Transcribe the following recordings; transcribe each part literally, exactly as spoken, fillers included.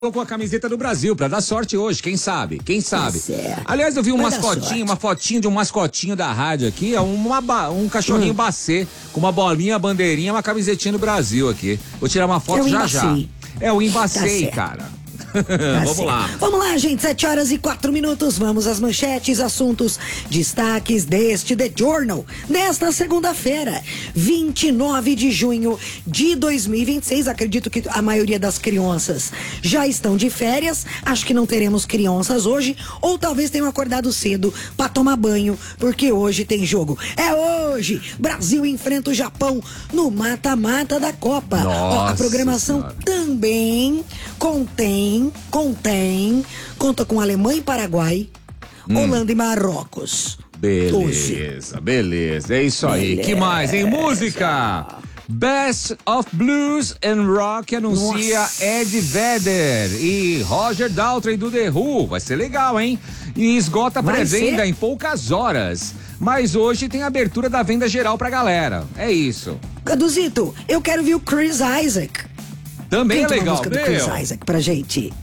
com a camiseta do Brasil pra dar sorte hoje, quem sabe, quem sabe. Certo. Aliás, eu vi um Vai dar mascotinho, sorte. uma fotinho de um mascotinho da rádio aqui, é uma, ba- um cachorrinho Hum. bacê, com uma bolinha, bandeirinha, uma camisetinha do Brasil aqui. Vou tirar uma foto É o já já. Embacei. É o Embacei, Tá certo. cara. Tá Vamos certo. lá. Vamos lá, gente. Sete horas e quatro minutos. Vamos às manchetes, assuntos, destaques deste The Journal. Nesta segunda-feira, vinte e nove de junho de dois mil e vinte e seis. Acredito que a maioria das crianças já estão de férias. Acho que não teremos crianças hoje. Ou talvez tenham acordado cedo pra tomar banho, porque hoje tem jogo. É hoje. Brasil enfrenta o Japão no mata-mata da Copa. Ó, a Nossa programação Senhora. também contém, contém, conta com Alemanha e Paraguai, Holanda e Marrocos. Hoje. Beleza, beleza. É isso aí. Que mais, hein? Música! Best of Blues and Rock anuncia Nossa. Ed Vedder e Roger Daltrey do The Who. Vai ser legal, hein? E esgota a Vai pré-venda ser? em poucas horas. Mas hoje tem abertura da venda geral pra galera. É isso. Caduzito, eu quero ver o Chris Isaac. Também Canta é uma legal, música do Chris meu. Isaac pra gente.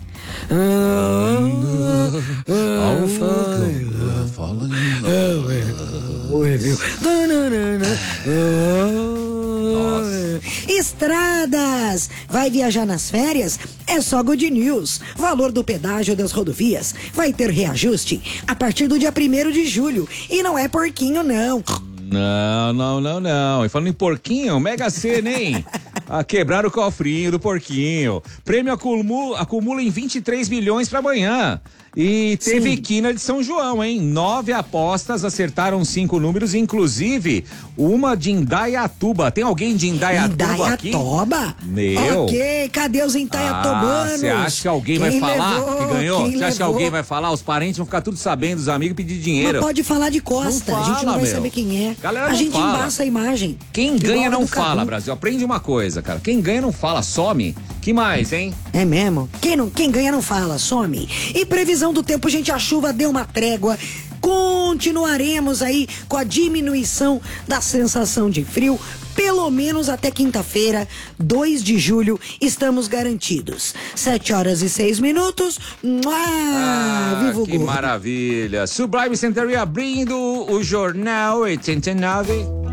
Estradas! Vai viajar nas férias? É só good news. Valor do pedágio das rodovias vai ter reajuste a partir do dia primeiro de julho. E não é porquinho, não. Não, não, não, não. E falando em porquinho, Mega Sena, hein? A quebrar o cofrinho do porquinho. Prêmio acumula, acumula em vinte e três milhões para amanhã. E teve Sim. quina de São João, hein? Nove apostas acertaram cinco números, inclusive uma de Indaiatuba. Tem alguém de Indaiatuba aqui? Indaiatoba? Meu. Ok, cadê os Indaiatobanos? Você acha que alguém Quem vai falar levou? que ganhou? Quem Você acha que levou? alguém vai falar? Os parentes vão ficar tudo sabendo, os amigos pedir dinheiro. Mas pode falar de costa, Não a gente não fala, vai meu. saber quem é. Galera a não gente fala. embaça a imagem. Quem Igual ganha a não do fala, Cadu. Brasil. Aprende uma coisa, cara. Quem ganha não fala, some. Que mais, hein? É mesmo? Quem, não, quem ganha não fala, some. E previsão do tempo, gente, a chuva deu uma trégua. Continuaremos aí com a diminuição da sensação de frio. Pelo menos até quinta-feira, dois de julho, estamos garantidos. Sete horas e seis minutos. Ah, viva o que gordo. maravilha. Sublime Century abrindo o Jornal oitenta e nove.